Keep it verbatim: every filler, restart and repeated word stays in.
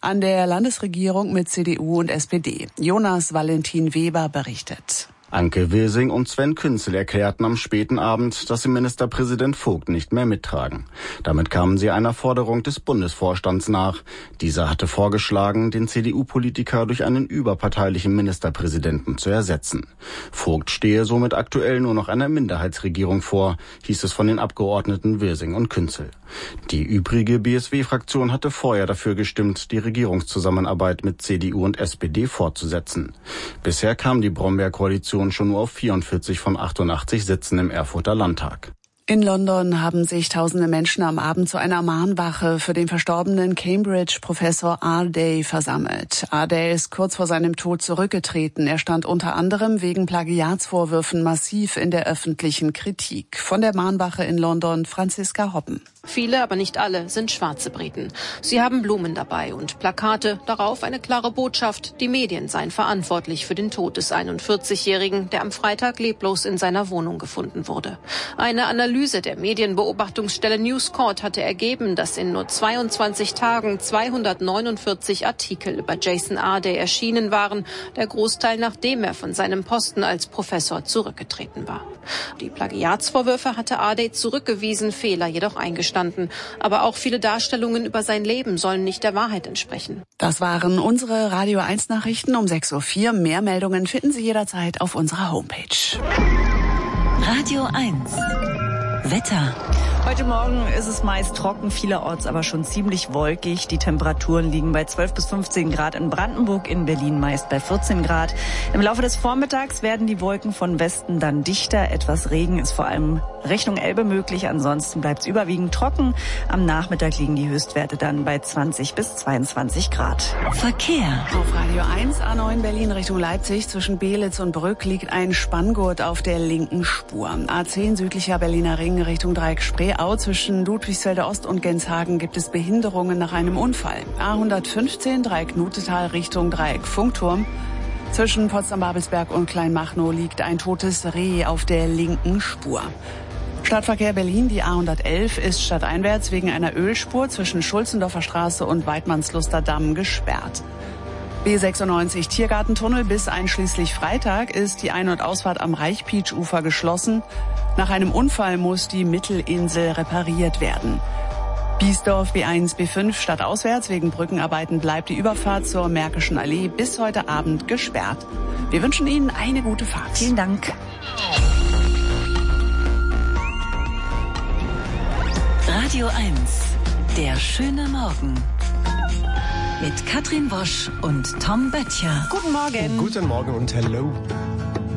an der Landesregierung mit C D U und S P D. Jonas Valentin Weber berichtet. Anke Wirsing und Sven Künzel erklärten am späten Abend, dass sie Ministerpräsident Vogt nicht mehr mittragen. Damit kamen sie einer Forderung des Bundesvorstands nach. Dieser hatte vorgeschlagen, den C D U-Politiker durch einen überparteilichen Ministerpräsidenten zu ersetzen. Vogt stehe somit aktuell nur noch einer Minderheitsregierung vor, hieß es von den Abgeordneten Wirsing und Künzel. Die übrige B S W-Fraktion hatte vorher dafür gestimmt, die Regierungszusammenarbeit mit C D U und S P D fortzusetzen. Bisher kam die Brombeer-Koalition schon nur auf vierundvierzig von achtundachtzig Sitzen im Erfurter Landtag. In London haben sich tausende Menschen am Abend zu einer Mahnwache für den verstorbenen Cambridge-Professor Arday versammelt. Arday ist kurz vor seinem Tod zurückgetreten. Er stand unter anderem wegen Plagiatsvorwürfen massiv in der öffentlichen Kritik. Von der Mahnwache in London Franziska Hoppen. Viele, aber nicht alle, sind schwarze Briten. Sie haben Blumen dabei und Plakate, darauf eine klare Botschaft, die Medien seien verantwortlich für den Tod des einundvierzigjährigen, der am Freitag leblos in seiner Wohnung gefunden wurde. Eine Analyse der Medienbeobachtungsstelle News Corp hatte ergeben, dass in nur zweiundzwanzig Tagen zweihundertneunundvierzig Artikel über Jason Arday erschienen waren, der Großteil nachdem er von seinem Posten als Professor zurückgetreten war. Die Plagiatsvorwürfe hatte Arday zurückgewiesen, Fehler jedoch eingestanden. Aber auch viele Darstellungen über sein Leben sollen nicht der Wahrheit entsprechen. Das waren unsere Radio eins Nachrichten um sechs Uhr vier. Mehr Meldungen finden Sie jederzeit auf unserer Homepage. Radio eins. Wetter. Heute Morgen ist es meist trocken, vielerorts aber schon ziemlich wolkig. Die Temperaturen liegen bei zwölf bis fünfzehn Grad in Brandenburg, in Berlin meist bei vierzehn Grad. Im Laufe des Vormittags werden die Wolken von Westen dann dichter. Etwas Regen ist vor allem Richtung Elbe möglich. Ansonsten bleibt es überwiegend trocken. Am Nachmittag liegen die Höchstwerte dann bei zwanzig bis zweiundzwanzig Grad. Verkehr. Auf Radio eins A neun Berlin Richtung Leipzig zwischen Beelitz und Brück liegt ein Spanngurt auf der linken Spur. A zehn südlicher Berliner Ring Richtung Dreieck Spreeau. Zwischen Ludwigsfelde Ost und Genshagen gibt es Behinderungen nach einem Unfall. A hundertfünfzehn Dreieck Nutetal Richtung Dreieck Funkturm. Zwischen Potsdam-Babelsberg und Kleinmachnow liegt ein totes Reh auf der linken Spur. Stadtverkehr Berlin, die A hundertelf ist stadteinwärts wegen einer Ölspur zwischen Schulzendorfer Straße und Weidmannsluster Damm gesperrt. B sechsundneunzig Tiergartentunnel bis einschließlich Freitag ist die Ein- und Ausfahrt am Reichpietsch-Ufer geschlossen. Nach einem Unfall muss die Mittelinsel repariert werden. Biesdorf B eins B fünf stadtauswärts wegen Brückenarbeiten bleibt die Überfahrt zur Märkischen Allee bis heute Abend gesperrt. Wir wünschen Ihnen eine gute Fahrt. Vielen Dank. Radio eins. Der schöne Morgen. Mit Katrin Wosch und Tom Böttcher. Guten Morgen. Guten Morgen und hello.